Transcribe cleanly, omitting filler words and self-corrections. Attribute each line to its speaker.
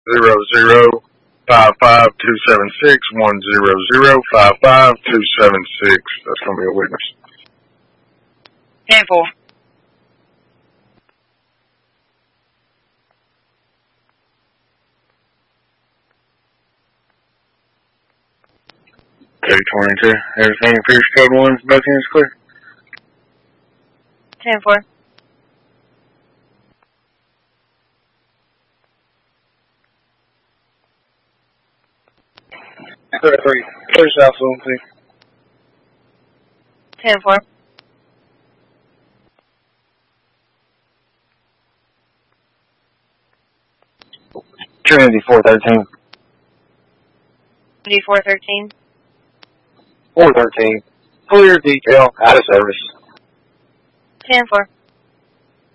Speaker 1: 100-55-276, 100-55-276. That's going to be a witness.
Speaker 2: 10-4.
Speaker 1: Code 22. Everything Pierce Code 1, both ends clear.
Speaker 2: 10-4.
Speaker 3: Clear 3. Clear south zone, please.
Speaker 2: 10-4.
Speaker 3: Trinity 413.
Speaker 2: 413.
Speaker 3: 413. Clear detail, out of service.
Speaker 2: 10-4.